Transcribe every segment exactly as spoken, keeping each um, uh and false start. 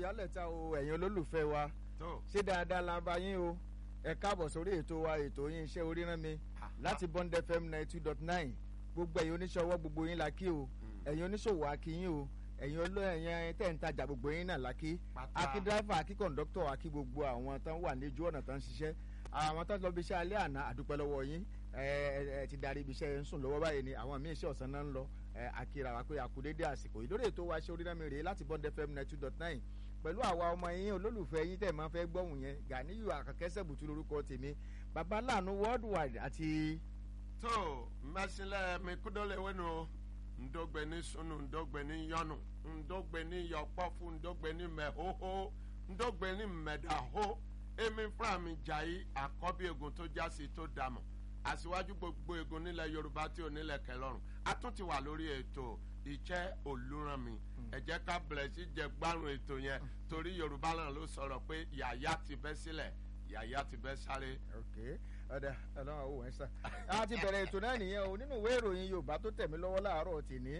ìyálẹ̀ta o ẹ̀yin olólùfẹ́ wa ṣé dáadáa la bá yín o ẹ káàbọ̀ sórí ètò wa ètò yín iṣẹ́ orí rán mi láti Bond F M ninety two dot nine gbogbo ẹ̀yin oníṣòwò gbogbo yín la kí o ẹ̀yin oníṣòwò a kí yín o ẹ̀yin olóyìn tẹ̀ ń tajà gbogbo yín náà la kí akí dráìfà akí kọ̀ǹdọ́tọ̀ akí gbogbo àwọn tán wà níjú ọ̀nà tán ń ṣiṣẹ́ àwọn tán lọ bí iṣẹ́ alẹ́ àná àdúpẹ́ lọ́wọ́ yín ẹ ti darí ibi iṣẹ́ ń sùn lọ́wọ́ báyìí ni àwọn míì iṣẹ́ ọ̀sán náà ń lọ akíra wa pé àkúdédé àsìkò yìí lórí ètò wa ṣe orí náà mi rèé láti Bond F M ninety two dot nine pẹ̀lú àwa ọmọ yín olólùfẹ́ yín tẹ̀ máa fẹ́ gbọ́hùn yẹn Ganiyu Àkànkẹ́sẹ̀ Bùtú lórúkọ tèmi bàbá láàánú worldwide àti. tó mẹsìlẹ mi kúndọ́lẹ̀ wẹ́nu ndọ́gbẹ́ ní sunu ndọ́gbẹ́ ní yọnu ndọ́gbẹ́ ní yọpọ́fù ndọ́gbẹ́ ní mẹ́hóhó ndọ́gbẹ́ ní mẹ́dàhó èmi fúnra mi jàyí àkọ́bí egun tó jásí tó dàmọ̀ àṣìwájú gbogbo egun nílẹ̀ Yorùbá tí ò nílẹ̀ kẹlọ́run a tún ti wà lórí ètò ìjẹ́ olúranmi ẹ jẹ́ ká bẹ̀rẹ̀ sí jẹ gbárùn ètò yẹn torí Yorùbá náà ló sọ̀rọ̀ pé yàyà ti bẹ́ sílẹ̀ yàyà ti bẹ́ sáré. ok ọ̀dà ọlọ́run àwọn òun sà á ti bẹ̀rẹ̀ ètò náà nìyẹn o nínú ìwé ìròyìn Yorùbá tó tẹ̀ mí lọ́wọ́ láàárọ̀ tìní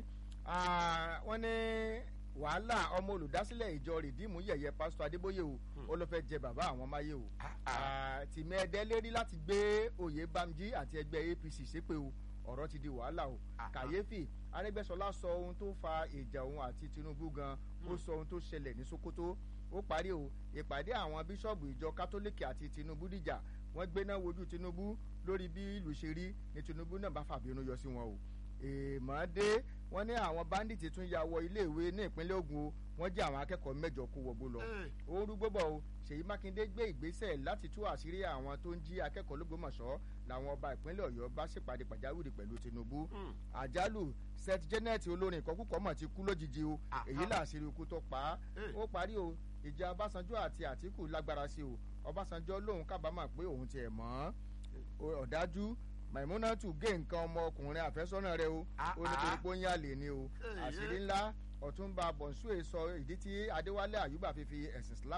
wọ́n ní wàhálà ọmọ olùdásílẹ̀ ìjọ rìdíìmù yẹ̀yẹ́ pásítọ̀ Adébóyè o ó ló fẹ́ jẹ bàbá àwọn máyé o tìmí ẹ̀dẹ́ lérí láti gbé oyè Bámjí àti ẹgbẹ́ A P C ṣépè o ọ̀rọ̀ ti di wàhálà o kàyéfì Arẹ́gbẹ́ṣọlá sọ ohun tó fa ìjà òun àti Tinubu gan ó sọ ohun tó ṣẹlẹ̀ ní Sokoto ó parí o ìpàdé àwọn bíṣọ̀bù ìjọ kátólíkì àti Tinubu dìjà wọ́n gbéná wojú Tinubu lórí bí ìlú ṣe rí ní Tinubu náà bá fàbínú yọ sí wọn o èèmọ̀dé wọ́n ní àwọn báńdíìtì tún ya wọ iléèwé ní ìpínlẹ̀ Ògùn o wọ́n jẹ́ àwọn akẹ́kọ̀ọ́ mẹ́jọ kó wọgbó lọ ó rúgbó bọ̀ o Ṣèyí Mákindé gbé ìgbésẹ̀ láti tú àṣírí àwọn tó ń jí akẹ́kọ̀ọ́ l'Ógbómọ̀ṣọ́ làwọn ọba ìpínlẹ̀ Ọ̀yọ́ bá ṣèpàdé pàjáwìrì pẹ̀lú Tinubu àjálù Seth Janet olórin ìkọkúkọ mọ̀ ti kú lójijì o èyí làṣírí ikú tó pa á ó parí o ìjà Ọbásanjọ́ àti Àtíkù lágbára sí o Ọbásanjọ́ lòun kábàámà pé òun tiẹ̀ mọ́ ọ̀dájú Maimunatu gé nǹkan ọmọkùnrin àfẹ́sọ́nà rẹ̀ o ó ní torí pé ó ń yàlè ni o àṣírí ńlá Ọ̀túnba Bọ̀nsúè sọ ìdí tí Adéwálé Àyùbá fi fi ẹ̀sìn Islam